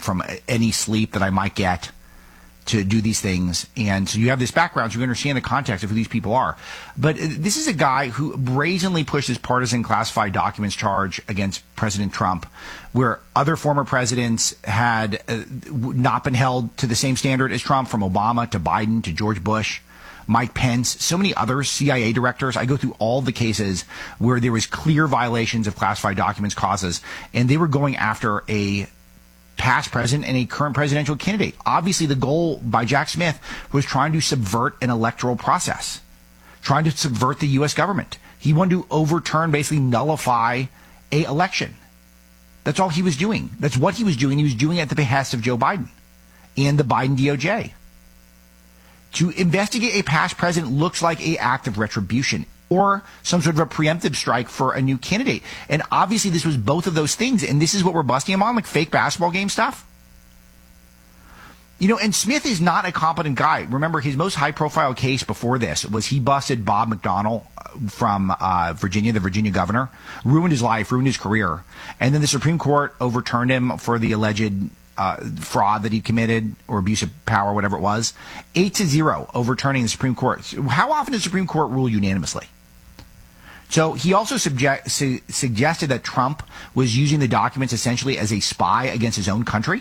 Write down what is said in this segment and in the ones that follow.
from any sleep that I might get to do these things. And so you have this background, so you understand the context of who these people are. But this is a guy who brazenly pushed his partisan classified documents charge against President Trump, where other former presidents had not been held to the same standard as Trump, from Obama to Biden to George Bush, Mike Pence, so many other CIA directors. I go through all the cases where there was clear violations of classified documents causes, and they were going after a past president and a current presidential candidate. Obviously, the goal by Jack Smith was trying to subvert an electoral process, trying to subvert the U.S. government. He wanted to overturn, basically nullify a election. That's all he was doing. That's what he was doing. He was doing it at the behest of Joe Biden and the Biden DOJ. To investigate a past president looks like an act of retribution or some sort of a preemptive strike for a new candidate. And obviously this was both of those things, and this is what we're busting him on, like fake basketball game stuff. You know, and Smith is not a competent guy. Remember, his most high-profile case before this was he busted Bob McDonnell from Virginia, the Virginia governor, ruined his life, ruined his career. And then the Supreme Court overturned him for the alleged fraud that he committed, or abuse of power, whatever it was. 8-0 overturning the Supreme Court. How often does the Supreme Court rule unanimously? So he also suggested that Trump was using the documents essentially as a spy against his own country.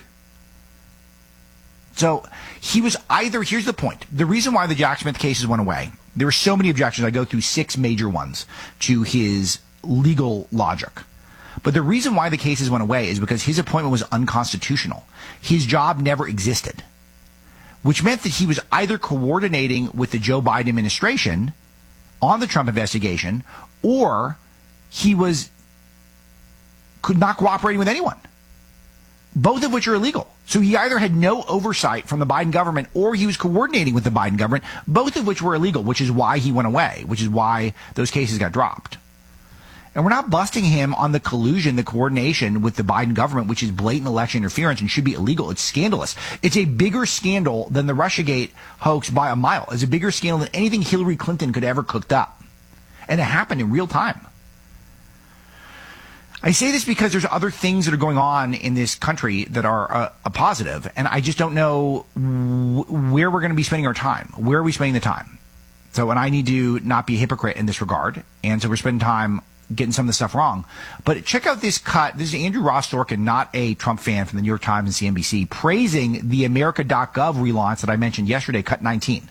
So he was either, here's the point, the reason why the Jack Smith cases went away, there were so many objections. I go through 6 major ones to his legal logic. But the reason why the cases went away is because his appointment was unconstitutional. His job never existed, which meant that he was either coordinating with the Joe Biden administration on the Trump investigation, or he could not cooperating with anyone, both of which are illegal. So he either had no oversight from the Biden government, or he was coordinating with the Biden government, both of which were illegal, which is why he went away, which is why those cases got dropped. And we're not busting him on the collusion, the coordination with the Biden government, which is blatant election interference and should be illegal. It's scandalous. It's a bigger scandal than the Russiagate hoax by a mile. It's a bigger scandal than anything Hillary Clinton could ever cooked up. And it happened in real time. I say this because there's other things that are going on in this country that are a positive, and I just don't know where we're going to be spending our time. Where are we spending the time? So, and I need to not be a hypocrite in this regard, and so we're spending time getting some of the stuff wrong. But check out this cut. This is Andrew Ross Sorkin, not a Trump fan, from the New York Times and CNBC, praising the America.gov relaunch that I mentioned yesterday, cut 19.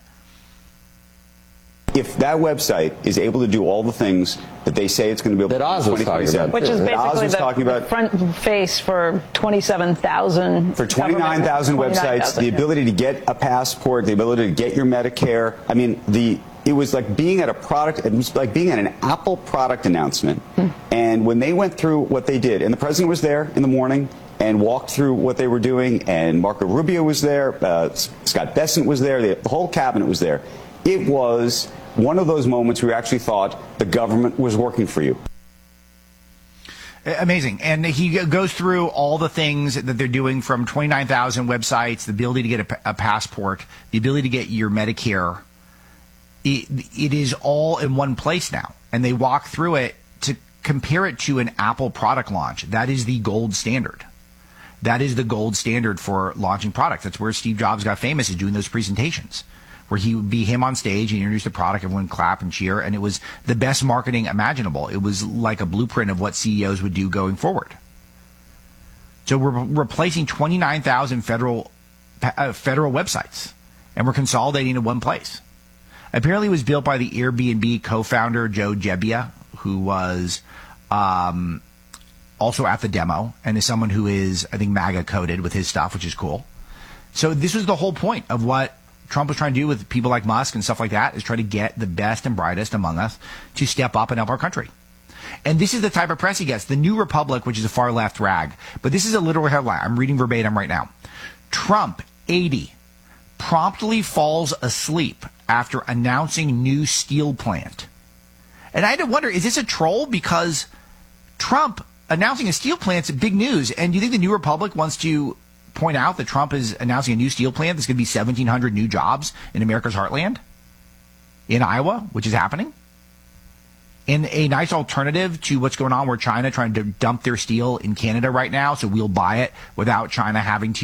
If that website is able to do all the things that they say it's going to be able to do, Oz was talking about, which is basically the front face for 27,000, for 29,000 websites, the ability to get a passport, the ability to get your Medicare. I mean, it was like being at a product. It was like being at an Apple product announcement. And when they went through what they did, and the president was there in the morning and walked through what they were doing, and Marco Rubio was there, Scott Bessent was there, the whole cabinet was there. It was one of those moments where you actually thought the government was working for you. Amazing. And he goes through all the things that they're doing, from 29,000 websites, the ability to get a passport, the ability to get your Medicare. It is all in one place now. And they walk through it to compare it to an Apple product launch. That is the gold standard. That is the gold standard for launching products. That's where Steve Jobs got famous, is doing those presentations, where he would be him on stage and introduce the product, everyone would clap and cheer, and it was the best marketing imaginable. It was like a blueprint of what CEOs would do going forward. So we're replacing 29,000 federal websites, and we're consolidating in one place. Apparently it was built by the Airbnb co-founder Joe Gebbia, who was also at the demo, and is someone who is, I think, MAGA coded with his stuff, which is cool. So this was the whole point of what Trump was trying to do with people like Musk and stuff like that, is try to get the best and brightest among us to step up and help our country. And this is the type of press he gets. The New Republic, which is a far left rag, but this is a literal headline. I'm reading verbatim right now. Trump, 80, promptly falls asleep after announcing new steel plant. And I had to wonder, is this a troll? Because Trump announcing a steel plant's big news. And you think the New Republic wants to point out that Trump is announcing a new steel plant that's going to be 1,700 new jobs in America's heartland, in Iowa, which is happening? In a nice alternative to what's going on, where China trying to dump their steel in Canada right now, so we'll buy it without China having to